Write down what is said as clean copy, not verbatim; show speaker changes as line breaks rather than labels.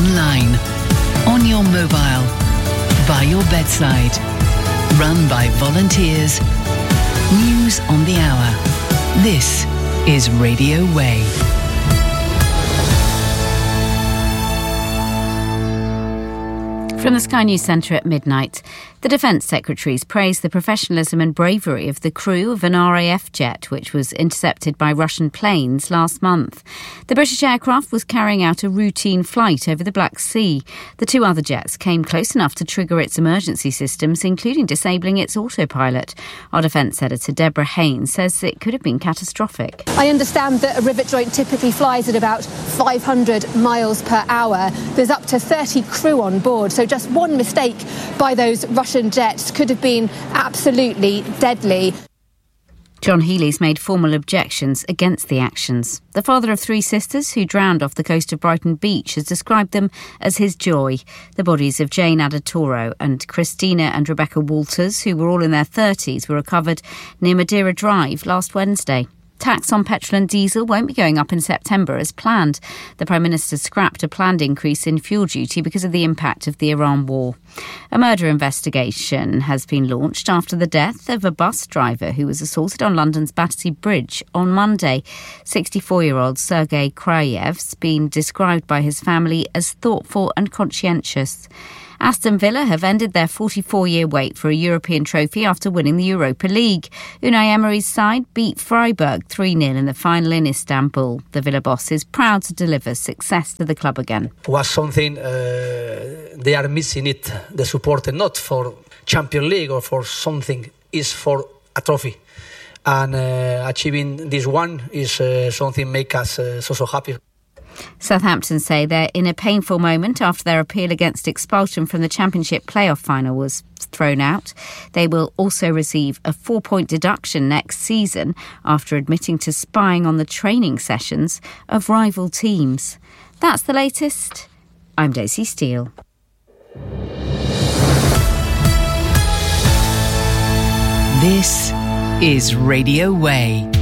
online, on your mobile, by your bedside. Run by volunteers. News on the hour. This is Radio Way.
From the Sky News Centre at midnight, the Defence Secretaries praised the professionalism and bravery of the crew of an RAF jet which was intercepted by Russian planes last month. The British aircraft was carrying out a routine flight over the Black Sea. The two other jets came close enough to trigger its emergency systems, including disabling its autopilot. Our Defence Editor Deborah Haynes says it could have been catastrophic.
I understand that a rivet joint typically flies at about 500 miles per hour. There's up to 30 crew on board, so just one mistake by those Russian jets could have been absolutely deadly.
John Healy's made formal objections against the actions. The father of three sisters who drowned off the coast of Brighton Beach has described them as his joy. The bodies of Jane Adatoro and Christina and Rebecca Walters, who were all in their 30s, were recovered near Madeira Drive last Wednesday. Tax on petrol and diesel won't be going up in September as planned. The Prime Minister scrapped a planned increase in fuel duty because of the impact of the Iran war. A murder investigation has been launched after the death of a bus driver who was assaulted on London's Battersea Bridge on Monday. 64-year-old Sergei Krayev's been described by his family as thoughtful and conscientious. Aston Villa have ended their 44-year wait for a European trophy after winning the Europa League. Unai Emery's side beat Freiburg 3-0 in the final in Istanbul. The Villa boss is proud to deliver success to the club again.
Was something they are missing it, the support, not for Champions League or for something, is for a trophy. And achieving this one is something make us so happy.
Southampton say they're in a painful moment after their appeal against expulsion from the Championship playoff final was thrown out. They will also receive a 4-point deduction next season after admitting to spying on the training sessions of rival teams. That's the latest. I'm Daisy Steele.
This is Radio Way.